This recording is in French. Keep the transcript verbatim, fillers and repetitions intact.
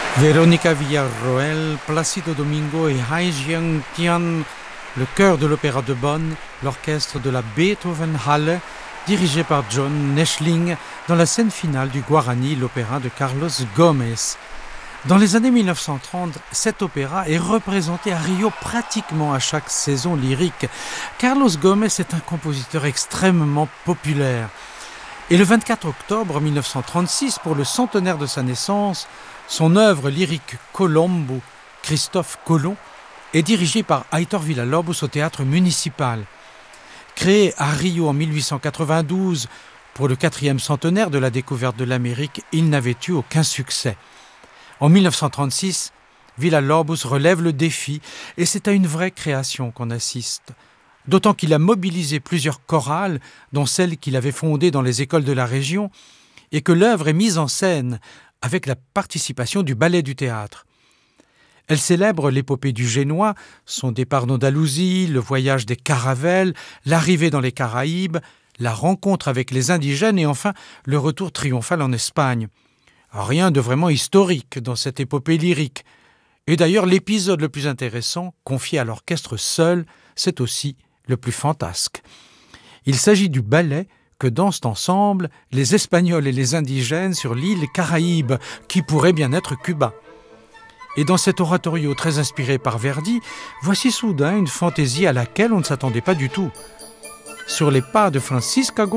Verónica Villarroel, Plácido Domingo et Hai Jiantian, le chœur de l'Opéra de Bonn, l'orchestre de la Beethoven-Halle, dirigé par John Neschling, dans la scène finale du Guarani, l'opéra de Carlos Gomez. Dans les années mille neuf cent trente, cet opéra est représenté à Rio pratiquement à chaque saison lyrique. Carlos Gomez est un compositeur extrêmement populaire. Et le vingt-quatre octobre mille neuf cent trente-six, pour le centenaire de sa naissance, son œuvre lyrique Colombo, Christophe Colomb, est dirigée par Aitor Villa-Lobos au théâtre municipal. Créé à Rio en mille huit cent quatre-vingt-douze pour le quatrième centenaire de la découverte de l'Amérique, il n'avait eu aucun succès. En mille neuf cent trente-six, Villa-Lobos relève le défi et c'est à une vraie création qu'on assiste. D'autant qu'il a mobilisé plusieurs chorales, dont celles qu'il avait fondées dans les écoles de la région, et que l'œuvre est mise en scène avec la participation du ballet du théâtre. Elle célèbre l'épopée du Génois, son départ d'Andalousie, le voyage des Caravelles, l'arrivée dans les Caraïbes, la rencontre avec les indigènes et enfin le retour triomphal en Espagne. Rien de vraiment historique dans cette épopée lyrique. Et d'ailleurs, l'épisode le plus intéressant, confié à l'orchestre seul, c'est aussi le plus fantasque. Il s'agit du ballet que dansent ensemble les Espagnols et les indigènes sur l'île Caraïbe, qui pourrait bien être Cuba. Et dans cet oratorio très inspiré par Verdi, voici soudain une fantaisie à laquelle on ne s'attendait pas du tout. Sur les pas de Francisca